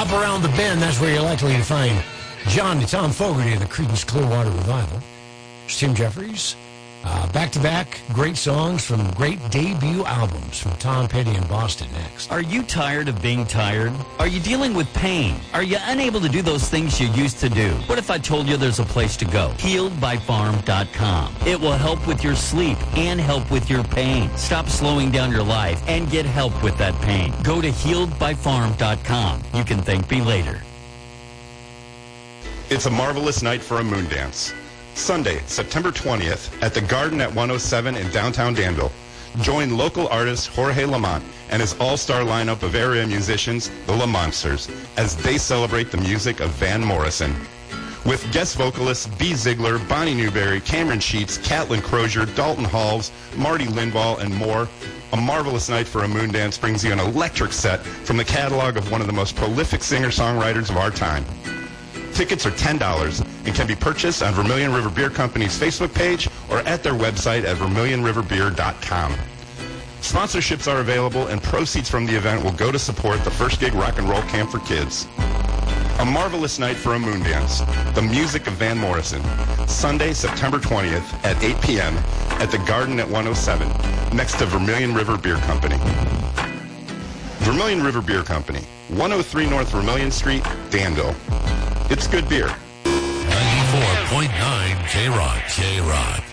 Up around the bend, that's where you're likely to find John and Tom Fogerty of the Creedence Clearwater Revival. It's Tim Jeffries. Back-to-back great songs from great debut albums from Tom Petty and Boston next. Are you tired of being tired? Are you dealing with pain? Are you unable to do those things you used to do? What if I told you there's a place to go? HealedByFarm.com. It will help with your sleep and help with your pain. Stop slowing down your life and get help with that pain. Go to HealedByFarm.com. You can thank me later. It's a marvelous night for a moon dance. Sunday, September 20th, at the Garden at 107 in downtown Danville. Join local artist Jorge Lamont and his all-star lineup of area musicians, the La Monsters, as they celebrate the music of Van Morrison. With guest vocalists B. Ziegler, Bonnie Newberry, Cameron Sheets, Catlin Crozier, Dalton Halls, Marty Lindvall, and more, a marvelous night for a moon dance brings you an electric set from the catalog of one of the most prolific singer-songwriters of our time. Tickets are $10 and can be purchased on Vermilion River Beer Company's Facebook page or at their website at vermilionriverbeer.com. Sponsorships are available and proceeds from the event will go to support the First Gig Rock and Roll Camp for Kids. A marvelous night for a moon dance. The music of Van Morrison. Sunday, September 20th at 8 p.m. at the Garden at 107 next to Vermilion River Beer Company. Vermilion River Beer Company, 103 North Vermilion Street, Danville. It's good beer. 94.9 K-Rock.